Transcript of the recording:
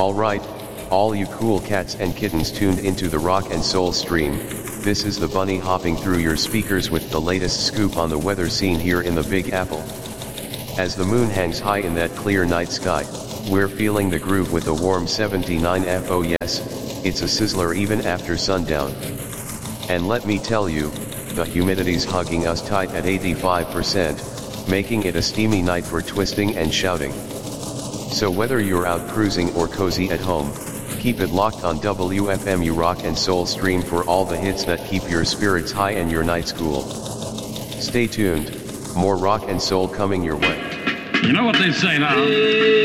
Alright, all you cool cats and kittens tuned into the Rock and Soul stream, this is the bunny hopping through your speakers with the latest scoop on the weather scene here in the Big Apple. As the moon hangs high in that clear night sky, we're feeling the groove with a warm 79 F. Oh yes, it's a sizzler even after sundown. And let me tell you, the humidity's hugging us tight at 85%, making it a steamy night for twisting and shouting. So whether you're out cruising or cozy at home, keep it locked on WFMU Rock and Soul stream for all the hits that keep your spirits high and your nights cool. Stay tuned, more rock and soul coming your way. You know what they say now.